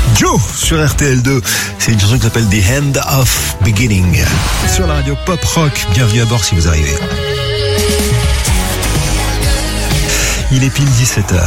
Joe sur RTL2. C'est une chanson qui s'appelle The End of Beginning. Sur la radio Pop Rock. Bienvenue à bord si vous arrivez. Il est pile 17h.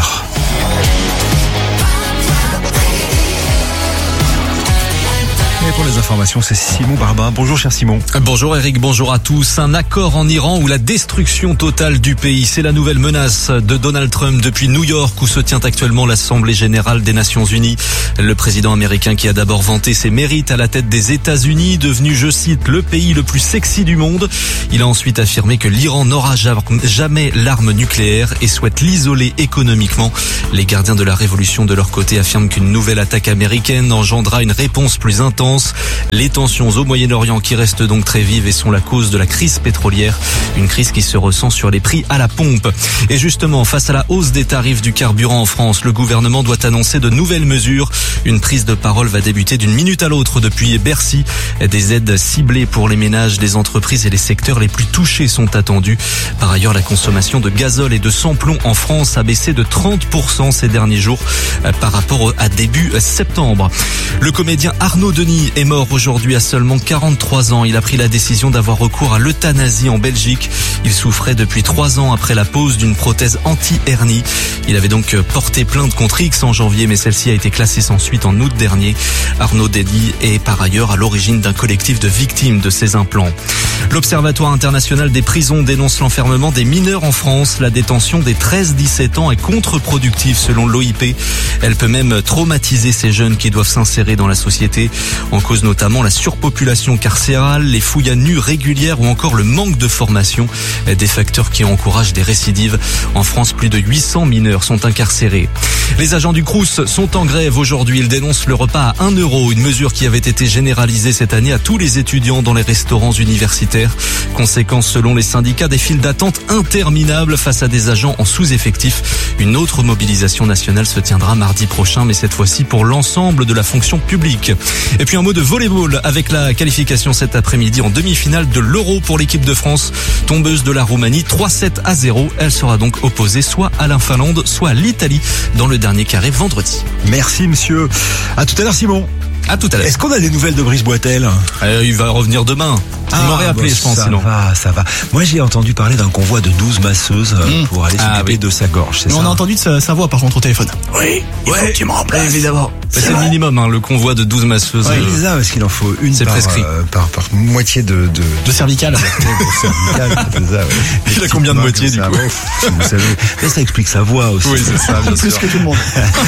Et pour les informations, c'est Simon Barba. Bonjour cher Simon. Bonjour Eric, bonjour à tous. Un accord en Iran ou la destruction totale du pays, c'est la nouvelle menace de Donald Trump depuis New York où se tient actuellement l'Assemblée générale des Nations Unies. Le président américain qui a d'abord vanté ses mérites à la tête des États-Unis, devenu, je cite, le pays le plus sexy du monde. Il a ensuite affirmé que l'Iran n'aura jamais l'arme nucléaire et souhaite l'isoler économiquement. Les gardiens de la révolution de leur côté affirment qu'une nouvelle attaque américaine engendra une réponse plus intense. Les tensions au Moyen-Orient qui restent donc très vives et sont la cause de la crise pétrolière, une crise qui se ressent sur les prix à la pompe. Et justement, face à la hausse des tarifs du carburant en France, le gouvernement doit annoncer de nouvelles mesures. Une prise de parole va débuter d'une minute à l'autre depuis Bercy. Des aides ciblées pour les ménages, les entreprises et les secteurs les plus touchés sont attendus. Par ailleurs, la consommation de gazole et de sans-plomb en France a baissé de 30% ces derniers jours par rapport à début septembre. Le comédien Arnaud Denis est mort aujourd'hui à seulement 43 ans. Il a pris la décision d'avoir recours à l'euthanasie en Belgique. Il souffrait depuis 3 ans après la pose d'une prothèse anti-hernie. Il avait donc porté plainte contre X en janvier, mais celle-ci a été classée sans suite en août dernier. Arnaud Denis est par ailleurs à l'origine d'un collectif de victimes de ces implants. L'Observatoire international des prisons dénonce l'enfermement des mineurs en France. La détention des 13-17 ans est contre-productive selon l'OIP. Elle peut même traumatiser ces jeunes qui doivent s'insérer dans la société. En cause notamment la surpopulation carcérale, les fouilles à nu régulières ou encore le manque de formation, des facteurs qui encouragent des récidives. En France, plus de 800 mineurs sont incarcérés. Les agents du Crous sont en grève aujourd'hui. Ils dénoncent le repas à 1 €, une mesure qui avait été généralisée cette année à tous les étudiants dans les restaurants universitaires. Conséquence, selon les syndicats, des files d'attente interminables face à des agents en sous-effectif. Une autre mobilisation nationale se tiendra mardi prochain, mais cette fois-ci pour l'ensemble de la fonction publique. Et puis un mot de volleyball avec la qualification cet après-midi en demi-finale de l'Euro pour l'équipe de France. Tombeuse de la Roumanie, 3-7-0. Elle sera donc opposée soit à la Finlande, soit à l'Italie dans le dernier carré vendredi. Merci monsieur. À tout à l'heure Simon. À tout à l'heure. Est-ce qu'on a des nouvelles de Brice Boitel? Il va revenir demain. Il m'aurait appelé, je pense, sinon. Ça va. Moi, j'ai entendu parler d'un convoi de 12 masseuses pour aller s'occuper de sa gorge, c'est ça? On a entendu de sa voix, par contre, au téléphone. Oui, il faut que tu me remplaces. Évidemment. C'est le minimum, le convoi de 12 masseuses. Oui, c'est ça, parce qu'il en faut une par moitié de cervicale. cervicale, c'est ça, ouais. Il a combien de moitiés, du coup? Vous savez. Mais ça explique sa voix aussi. Oui, c'est ça, bien sûr. Plus que tout le monde.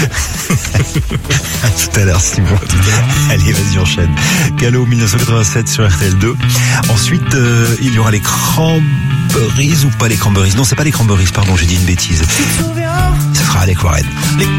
À tout à l'heure, Simon. Allez, vas-y, enchaîne. Gallo 1987 sur RTL2. Ensuite, il y aura les Cranberries ou pas les Cranberries? Non, c'est pas les Cranberries, pardon, j'ai dit une bêtise. Ce sera Alec Warren.